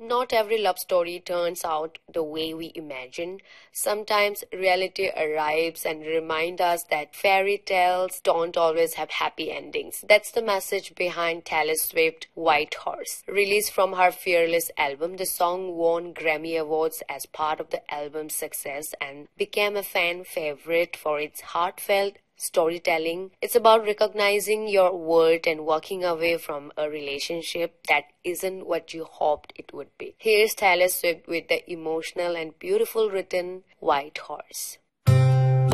Not every love story turns out the way we imagine. Sometimes reality arrives and reminds us that fairy tales don't always have happy endings. That's the message behind Taylor Swift's White Horse. Released from her Fearless album, the song won Grammy Awards as part of the album's success and became a fan favorite for its heartfelt storytelling. It's about recognizing your worth and walking away from a relationship that isn't what you hoped it would be. Here's Taylor Swift with the emotional and beautiful written White Horse.